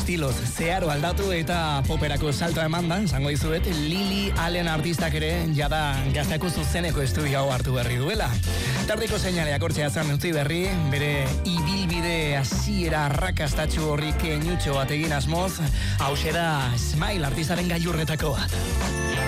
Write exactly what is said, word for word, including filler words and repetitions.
estiloz zeharo aldatu eta poperako saltoa eman da, zango izuet, Lily Allen artistak ere jada Gazteako zuzeneko estudio hau hartu berri duela. Tardiko seinaleak hortzea zan utzi berri, bere ibilbide hasiera arrakastatsu horri keinutxo bat egin asmoz, hau da Smile artistaren gailurretako bat.